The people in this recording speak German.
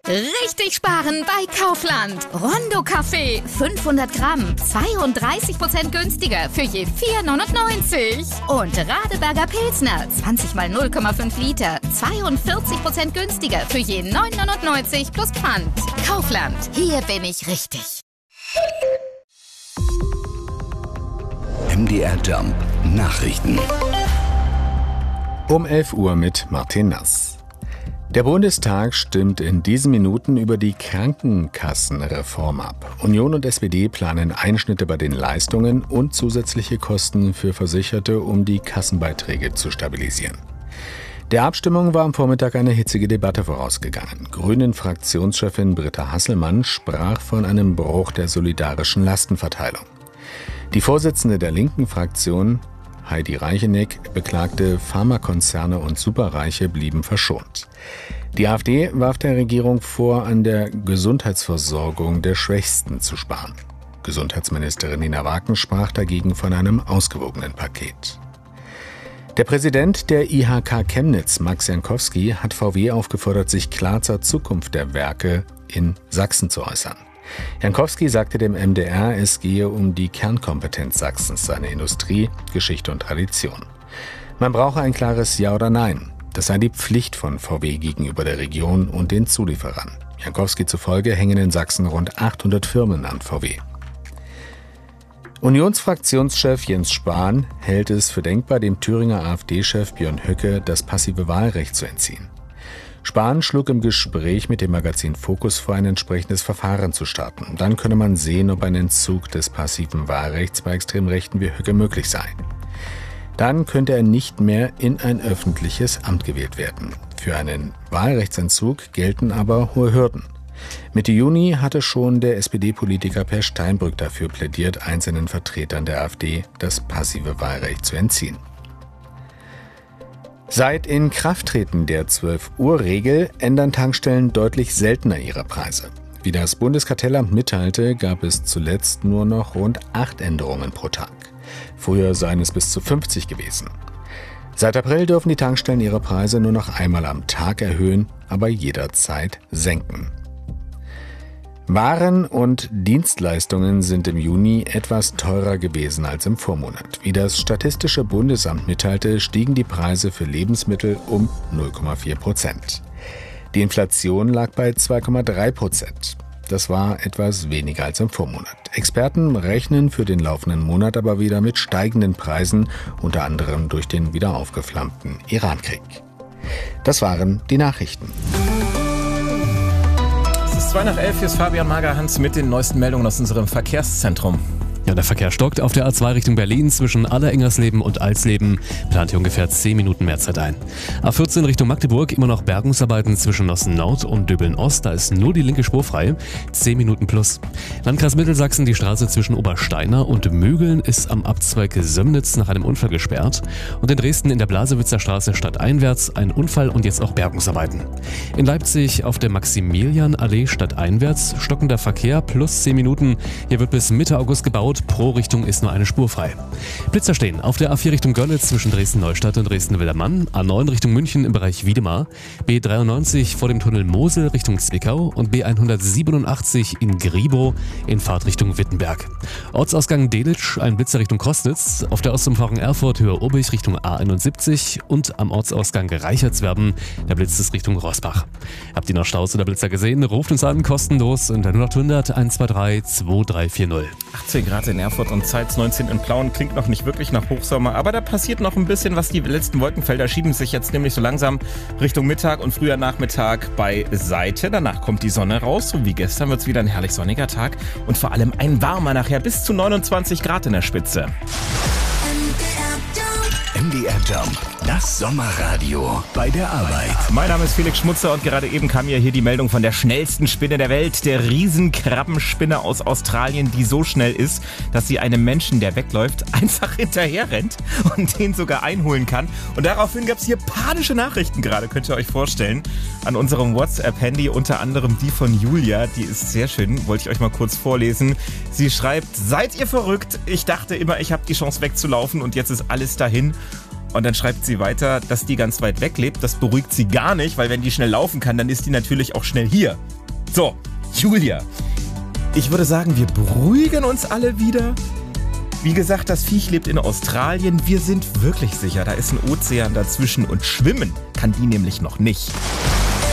Richtig sparen bei Kaufland. Rondo Kaffee, 500 Gramm, 32% günstiger für je 4,99. Und Radeberger Pilsner, 20 mal 0,5 Liter, 42% günstiger für je 9,99 plus Pfand. Kaufland, hier bin ich richtig. MDR Jump Nachrichten. Um 11 Uhr mit Martin Nass. Der Bundestag stimmt in diesen Minuten über die Krankenkassenreform ab. Union und SPD planen Einschnitte bei den Leistungen und zusätzliche Kosten für Versicherte, um die Kassenbeiträge zu stabilisieren. Der Abstimmung war am Vormittag eine hitzige Debatte vorausgegangen. Grünen-Fraktionschefin Britta Hasselmann sprach von einem Bruch der solidarischen Lastenverteilung. Die Vorsitzende der linken Fraktion, Heidi Reicheneck, beklagte, Pharmakonzerne und Superreiche blieben verschont. Die AfD warf der Regierung vor, an der Gesundheitsversorgung der Schwächsten zu sparen. Gesundheitsministerin Nina Waken sprach dagegen von einem ausgewogenen Paket. Der Präsident der IHK Chemnitz, Max Jankowski, hat VW aufgefordert, sich klar zur Zukunft der Werke in Sachsen zu äußern. Jankowski sagte dem MDR, es gehe um die Kernkompetenz Sachsens, seine Industrie, Geschichte und Tradition. Man brauche ein klares Ja oder Nein. Das sei die Pflicht von VW gegenüber der Region und den Zulieferern. Jankowski zufolge hängen in Sachsen rund 800 Firmen an VW. Unionsfraktionschef Jens Spahn hält es für denkbar, dem Thüringer AfD-Chef Björn Höcke das passive Wahlrecht zu entziehen. Spahn schlug im Gespräch mit dem Magazin Focus vor, ein entsprechendes Verfahren zu starten. Dann könne man sehen, ob ein Entzug des passiven Wahlrechts bei Extremrechten wie Höcke möglich sei. Dann könnte er nicht mehr in ein öffentliches Amt gewählt werden. Für einen Wahlrechtsentzug gelten aber hohe Hürden. Mitte Juni hatte schon der SPD-Politiker Per Steinbrück dafür plädiert, einzelnen Vertretern der AfD das passive Wahlrecht zu entziehen. Seit Inkrafttreten der 12-Uhr-Regel ändern Tankstellen deutlich seltener ihre Preise. Wie das Bundeskartellamt mitteilte, gab es zuletzt nur noch rund 8 Änderungen pro Tag. Früher seien es bis zu 50 gewesen. Seit April dürfen die Tankstellen ihre Preise nur noch einmal am Tag erhöhen, aber jederzeit senken. Waren und Dienstleistungen sind im Juni etwas teurer gewesen als im Vormonat. Wie das Statistische Bundesamt mitteilte, stiegen die Preise für Lebensmittel um 0,4%. Die Inflation lag bei 2,3%. Das war etwas weniger als im Vormonat. Experten rechnen für den laufenden Monat aber wieder mit steigenden Preisen, unter anderem durch den wieder aufgeflammten Irankrieg. Das waren die Nachrichten. 11:02, hier ist Fabian Magerhans mit den neuesten Meldungen aus unserem Verkehrszentrum. Ja, der Verkehr stockt auf der A2 Richtung Berlin zwischen Allerengersleben und Alsleben. Plant hier ungefähr 10 Minuten mehr Zeit ein. A14 Richtung Magdeburg, immer noch Bergungsarbeiten zwischen Nossen Nord und Döbeln Ost. Da ist nur die linke Spur frei. 10 Minuten plus. Landkreis Mittelsachsen, die Straße zwischen Obersteiner und Mögeln ist am Abzweig Sömnitz nach einem Unfall gesperrt. Und in Dresden in der Blasewitzer Straße stadteinwärts ein Unfall und jetzt auch Bergungsarbeiten. In Leipzig auf der Maximilianallee stadteinwärts stockender Verkehr plus 10 Minuten. Hier wird bis Mitte August gebaut. Pro Richtung ist nur eine Spur frei. Blitzer stehen auf der A4 Richtung Görlitz zwischen Dresden-Neustadt und Dresden-Wildermann, A9 Richtung München im Bereich Wiedemar, B93 vor dem Tunnel Mosel Richtung Zwickau und B187 in Gribow in Fahrtrichtung Wittenberg. Ortsausgang Delitzsch, ein Blitzer Richtung Kostnitz, auf der Ostumfahrung Erfurt Höhe Obig Richtung A71 und am Ortsausgang Reichertswerben der Blitz ist Richtung Rossbach. Habt ihr noch Staus oder Blitzer gesehen? Ruft uns an, kostenlos unter 0800 123 2340. 18 Grad in Erfurt und Zeitz 19 in Plauen. Klingt noch nicht wirklich nach Hochsommer, aber da passiert noch ein bisschen was. Die letzten Wolkenfelder schieben sich jetzt nämlich so langsam Richtung Mittag und früher Nachmittag beiseite. Danach kommt die Sonne raus. So wie gestern wird es wieder ein herrlich sonniger Tag und vor allem ein warmer nachher bis zu 29 Grad in der Spitze. MDR Jump, das Sommerradio bei der Arbeit. Mein Name ist Felix Schmutzer und gerade eben kam ja hier die Meldung von der schnellsten Spinne der Welt, der Riesenkrabbenspinne aus Australien, die so schnell ist, dass sie einem Menschen, der wegläuft, einfach hinterher rennt und den sogar einholen kann. Und daraufhin gab es hier panische Nachrichten gerade, könnt ihr euch vorstellen, an unserem WhatsApp-Handy, unter anderem die von Julia, die ist sehr schön, wollte ich euch mal kurz vorlesen. Sie schreibt: Seid ihr verrückt? Ich dachte immer, ich habe die Chance wegzulaufen und jetzt ist alles dahin. Und dann schreibt sie weiter, dass die ganz weit weg lebt. Das beruhigt sie gar nicht, weil wenn die schnell laufen kann, dann ist die natürlich auch schnell hier. So, Julia, ich würde sagen, wir beruhigen uns alle wieder. Wie gesagt, das Viech lebt in Australien. Wir sind wirklich sicher, da ist ein Ozean dazwischen und schwimmen kann die nämlich noch nicht.